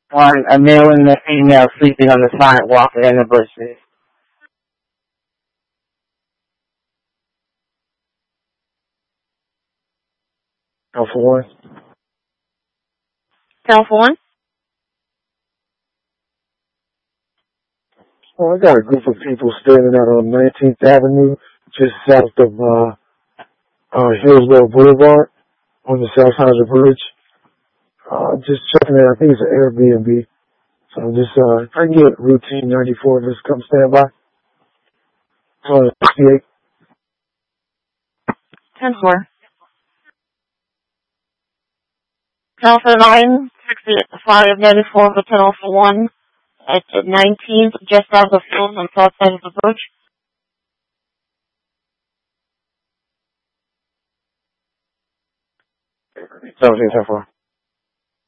on a male and a female sleeping on the sidewalk in the bushes. 1. Alpha 1. Well, I got a group of people standing out on 19th Avenue, just south of Hillsborough Boulevard, on the south side of the bridge. Just checking it. I think it's an Airbnb. So I'm just, if I can get routine 94, just come stand by. 68. 10-4. Alpha 9, 6594, Hotel Alpha 1, at 19th, just out of the field on the south side of the bridge. 17, 10-4.